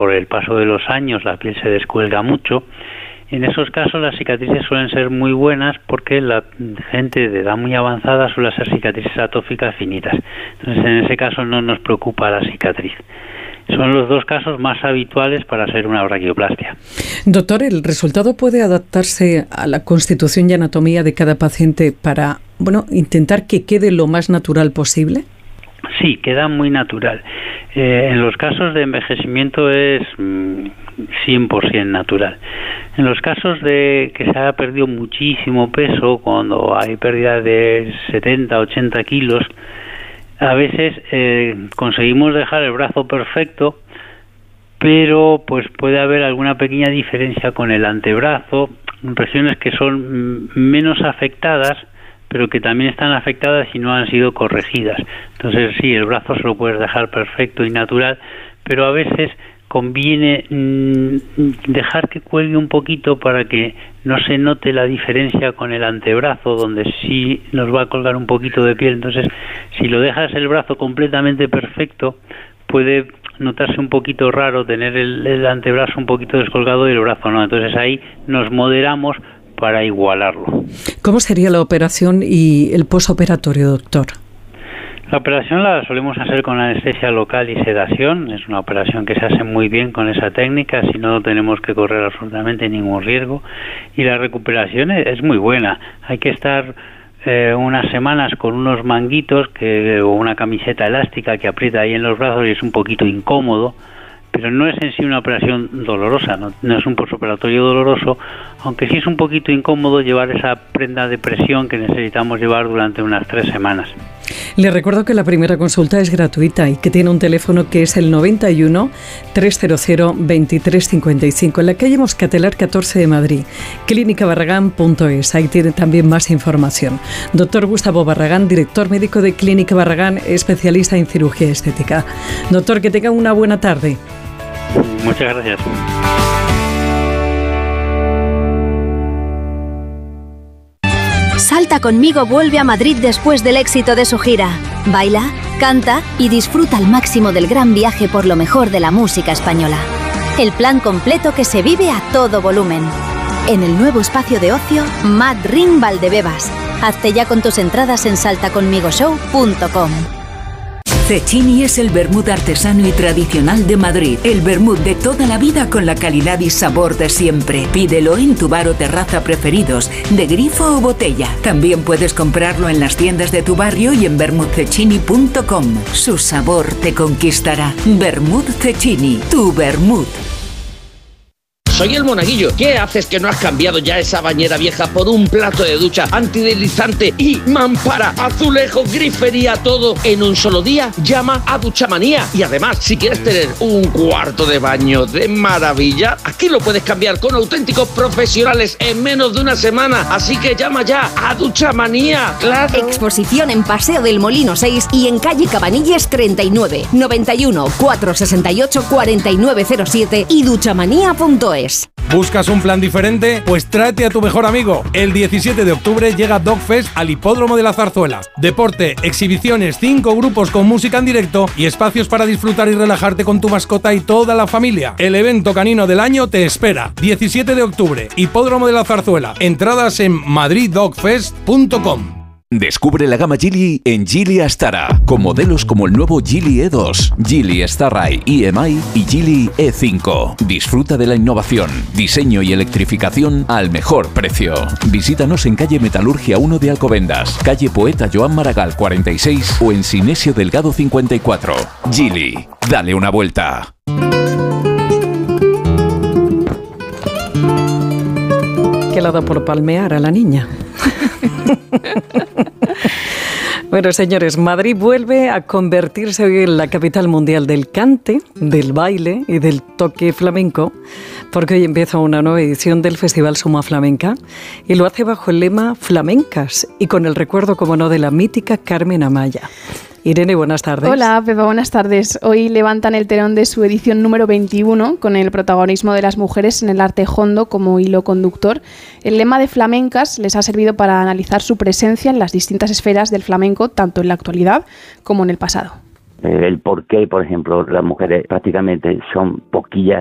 por el paso de los años la piel se descuelga mucho. En esos casos las cicatrices suelen ser muy buenas porque la gente de edad muy avanzada suele ser cicatrices atóficas finitas. Entonces en ese caso no nos preocupa la cicatriz. Son los dos casos más habituales para hacer una braquioplastia. Doctor, ¿el resultado puede adaptarse a la constitución y anatomía de cada paciente para, intentar que quede lo más natural posible? Sí, queda muy natural. En los casos de envejecimiento es 100% natural. En los casos de que se haya perdido muchísimo peso, cuando hay pérdida de 70, 80 kilos, a veces conseguimos dejar el brazo perfecto, pero pues puede haber alguna pequeña diferencia con el antebrazo, regiones que son menos afectadas, pero que también están afectadas y no han sido corregidas. Entonces sí, el brazo se lo puedes dejar perfecto y natural, pero a veces conviene dejar que cuelgue un poquito para que no se note la diferencia con el antebrazo, donde sí nos va a colgar un poquito de piel. Entonces, si lo dejas el brazo completamente perfecto, puede notarse un poquito raro tener el antebrazo un poquito descolgado y el brazo no. Entonces ahí nos moderamos para igualarlo. ¿Cómo sería la operación y el posoperatorio, doctor? La operación la solemos hacer con anestesia local y sedación. Es una operación que se hace muy bien con esa técnica, así no tenemos que correr absolutamente ningún riesgo. Y la recuperación es muy buena. Hay que estar unas semanas con unos manguitos o una camiseta elástica que aprieta ahí en los brazos y es un poquito incómodo, pero no es en sí una operación dolorosa, no es un posoperatorio doloroso, aunque sí es un poquito incómodo llevar esa prenda de presión que necesitamos llevar durante unas 3 semanas. Le recuerdo que la primera consulta es gratuita y que tiene un teléfono que es el 91 300 2355 en la calle Moscatelar 14 de Madrid, clínicabarragán.es. Ahí tiene también más información. Doctor Gustavo Barragán, director médico de Clínica Barragán, especialista en cirugía estética. Doctor, que tenga una buena tarde. Muchas gracias. Salta conmigo vuelve a Madrid después del éxito de su gira. Baila, canta y disfruta al máximo del gran viaje por lo mejor de la música española. El plan completo que se vive a todo volumen. En el nuevo espacio de ocio Mad Ring Valdebebas. Hazte ya con tus entradas en saltaconmigoshow.com. Cecchini es el vermut artesano y tradicional de Madrid. El vermut de toda la vida con la calidad y sabor de siempre. Pídelo en tu bar o terraza preferidos, de grifo o botella. También puedes comprarlo en las tiendas de tu barrio y en vermutcecchini.com. Su sabor te conquistará. Vermut Cecchini, tu vermut. Soy el Monaguillo. ¿Qué haces que no has cambiado ya esa bañera vieja por un plato de ducha antideslizante y mampara, azulejo, grifería, todo en un solo día? Llama a Duchamanía. Y además, si quieres tener un cuarto de baño de maravilla, aquí lo puedes cambiar con auténticos profesionales en menos de una semana. Así que llama ya a Duchamanía. ¡Claro! Exposición en Paseo del Molino 6 y en calle Cabanilles 39, 91 468 4907 y duchamanía.es. ¿Buscas un plan diferente? Pues tráete a tu mejor amigo. El 17 de octubre llega Dogfest al Hipódromo de la Zarzuela. Deporte, exhibiciones, 5 grupos con música en directo y espacios para disfrutar y relajarte con tu mascota y toda la familia. El evento canino del año te espera. 17 de octubre, Hipódromo de la Zarzuela. Entradas en madriddogfest.com. Descubre la gama Geely en Geely Astara, con modelos como el nuevo Geely E2, Geely Starride EMI y Geely E5. Disfruta de la innovación, diseño y electrificación al mejor precio. Visítanos en calle Metalurgia 1 de Alcobendas, calle Poeta Joan Maragall 46 o en Sinesio Delgado 54. Geely, dale una vuelta. Que la da por palmear a la niña. Bueno, señores, Madrid vuelve a convertirse hoy en la capital mundial del cante, del baile y del toque flamenco, porque hoy empieza una nueva edición del Festival Suma Flamenca y lo hace bajo el lema Flamencas y con el recuerdo, como no, de la mítica Carmen Amaya. Irene, buenas tardes. Hola, Pepa, buenas tardes. Hoy levantan el telón de su edición número 21 con el protagonismo de las mujeres en el arte jondo como hilo conductor. El lema de Flamencas les ha servido para analizar su presencia en las distintas esferas del flamenco, tanto en la actualidad como en el pasado. el por qué, por ejemplo, las mujeres prácticamente son poquillas